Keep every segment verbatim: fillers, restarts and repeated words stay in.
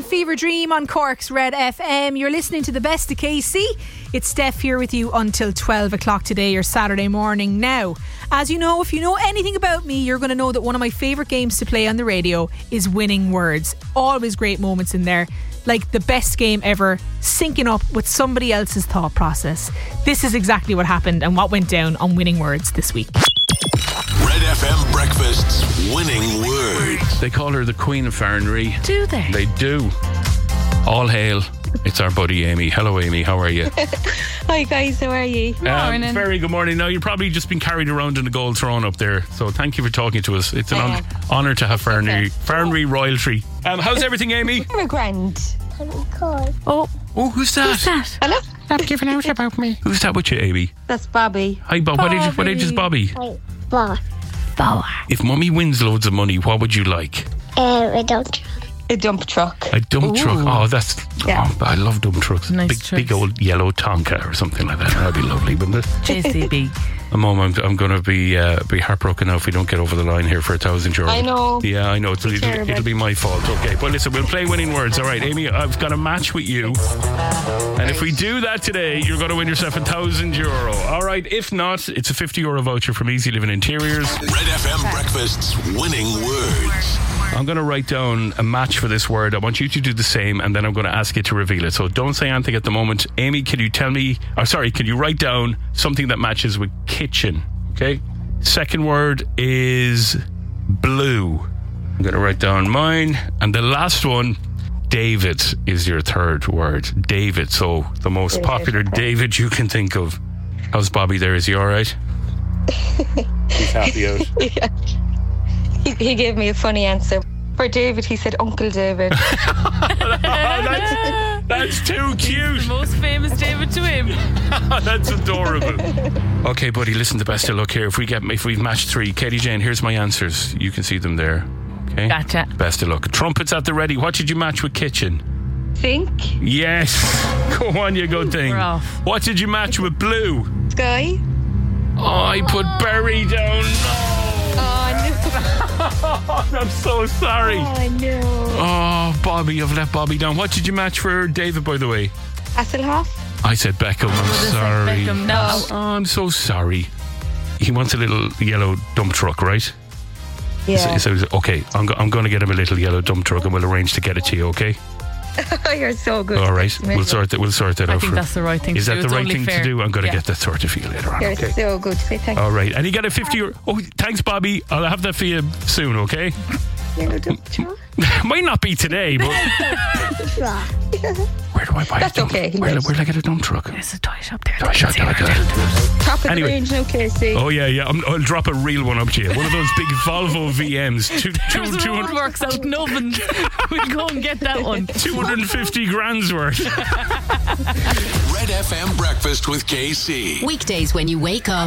Fever Dream on Cork's Red F M. You're listening to the best of K C. It's Steph here with you until twelve o'clock today, your Saturday morning. Now, as you know, if you know anything about me, you're going to know that one of my favourite games to play on the radio is Winning Words. Always great moments in there, like the best game ever, syncing up with somebody else's thought process. This is exactly what happened and what went down on Winning Words this week. Red F M Breakfast's Winning Words. They call her the Queen of Farnry. Do they? They do. All hail. It's our buddy Amy. Hello Amy, how are you? Hi guys, how are you? Good morning. Um, very good morning. Now, you've probably just been carried around in the gold throne up there, so thank you for talking to us. It's an Yeah. hon- honour to have Farnry, Farnry royalty. Um, how's everything, Amy? You're a grand. Oh, Oh, who's that? who's that? Hello? Not giving out about me. Who's that with you, Amy? That's Bobby. Hi, Bob. What age, what age is Bobby? Boss. Boa. If Mummy wins loads of money, what would you like? Uh, I don't. A dump truck. A dump Ooh. truck. Oh, that's... Yeah. Oh, I love dump trucks. Nice big, trucks. big old yellow Tonka or something like that. That'd be lovely, wouldn't it? J C B. A Mum, I'm, I'm going to be uh, be heartbroken now if we don't get over the line here for a thousand euro. I know. Yeah, I know. It'll, it'll, terrible. it'll be my fault. Okay, but listen, we'll play Winning Words. All right, Amy, I've got a match with you. And if we do that today, you're going to win yourself a thousand euro. All right, if not, it's a fifty euro voucher from Easy Living Interiors. Red F M Breakfast's Winning Words. I'm going to write down a match for this word. I want you to do the same, and then I'm going to ask you to reveal it. So don't say anything at the moment. Amy, can you tell me, or sorry, can you write down something that matches with kitchen? Okay. Second word is blue. I'm going to write down mine. And the last one, David, is your third word. David. So the most David. popular David you can think of. How's Bobby there? Is he all right? He's happy out. Yeah. He, he gave me a funny answer. For David, he said Uncle David. Oh, that's, that's too cute. Most famous David to him. That's adorable. Okay, buddy, listen, the best of luck here. If we get, if we've matched three, Katie Jane, here's my answers. You can see them there. Okay. Gotcha. Best of luck. Trumpets at the ready. What did you match with kitchen? Think. Yes. Go on, you good thing. We're off. What did you match with blue? Sky. Oh, I put berry down. Oh, No. I'm so sorry. no. Oh, no. Oh, Bobby, I've let Bobby down. What did you match for David, by the way? Hasselhoff. I said Beckham. I'm sorry. Beckham, no. Oh, I'm so sorry. He wants a little yellow dump truck, right? Yeah. So, so okay, I'm, go- I'm going to get him a little yellow dump truck, and we'll arrange to get it to you. Okay? You're so good. All right. We'll sort that. We'll sort that I out. think for that's the right thing Is to that do. the It's right only thing fair. to do? I'm going to Yeah. get that sorted for you later on. You're Okay. so good. Say thank All right. And you get a fifty euro. Oh, thanks, Bobby. I'll have that for you soon. Okay? you. Dump truck. Might not be today, but where do I buy That's a dump? okay, he Where, knows. where do I get a dump truck? There's a toy shop there. Toy shop, Zero okay. down to it. Top of Anyway. the range, no Casey. Oh yeah, yeah. I'm, I'll drop a real one up to you. One of those big Volvo V Ms. Two, two, There's the two, roadworks out in Ovens. We'll go and get that one. two hundred fifty grand's worth. Red F M Breakfast with K C. Weekdays when you wake up.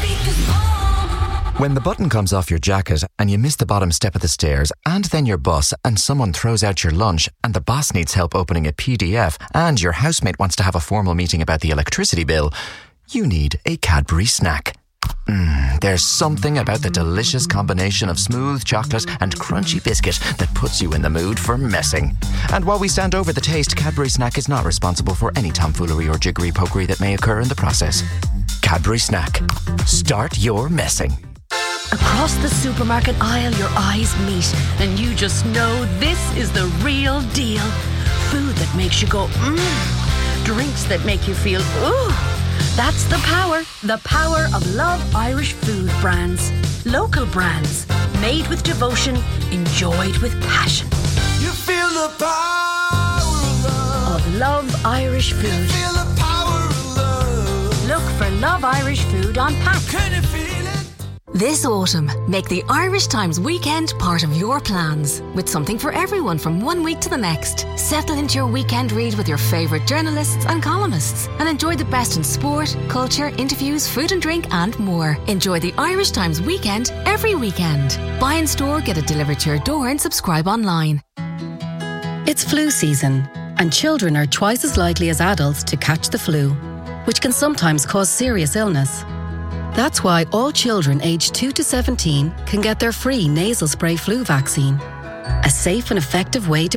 When the button comes off your jacket and you miss the bottom step of the stairs and then your bus and someone throws out your lunch and the boss needs help opening a P D F and your housemate wants to have a formal meeting about the electricity bill, you need a Cadbury snack. Mm, there's something about the delicious combination of smooth chocolate and crunchy biscuit that puts you in the mood for messing. And while we stand over the taste, Cadbury Snack is not responsible for any tomfoolery or jiggery pokery that may occur in the process. Cadbury Snack. Start your messing. Across the supermarket aisle, your eyes meet, and you just know this is the real deal. Food that makes you go, mmm. Drinks that make you feel, ooh. That's the power, the power of Love Irish food brands. Local brands, made with devotion, enjoyed with passion. You feel the power of love. Of Love Irish food. Feel the power of love. Look for Love Irish food on pack. Can you feel it? This autumn, make the Irish Times weekend part of your plans, with something for everyone from one week to the next. Settle into your weekend read with your favourite journalists and columnists, and enjoy the best in sport, culture, interviews, food and drink, and more. Enjoy the Irish Times weekend every weekend. Buy in store, get it delivered to your door, and subscribe online. It's flu season, and children are twice as likely as adults to catch the flu, which can sometimes cause serious illness. That's why all children aged two to seventeen can get their free nasal spray flu vaccine, a safe and effective way to